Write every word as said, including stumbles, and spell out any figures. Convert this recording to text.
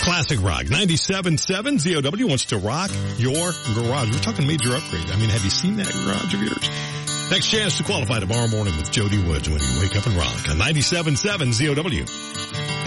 Classic Rock. ninety-seven point seven Z O W wants to rock your garage. We're talking major upgrade. I mean, have you seen that garage of yours? Next chance to qualify tomorrow morning with Jody Woods when you wake up and rock on ninety-seven point seven Z O W.